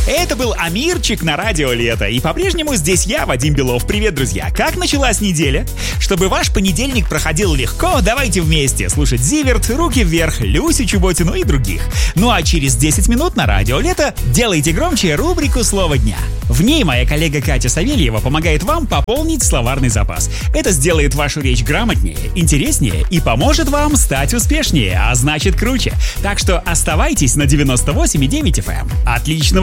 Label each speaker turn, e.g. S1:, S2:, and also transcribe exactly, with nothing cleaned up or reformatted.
S1: Это был Амирчик на радио Лето. И по-прежнему здесь я, Вадим Белов. Привет, друзья. Как началась неделя? Чтобы ваш понедельник проходил легко, давайте вместе слушать Зиверт, Руки вверх, Люсю Чеботину и других. Ну а через десять минут на радио Лето делайте громче рубрику «Слово дня». В ней моя коллега Катя Савельева помогает вам пополнить словарный запас. Это сделает вашу речь грамотнее, интереснее и поможет вам стать успешнее, а значит круче. Так что оставайтесь на девяносто восемь и девять эф эм. Отличного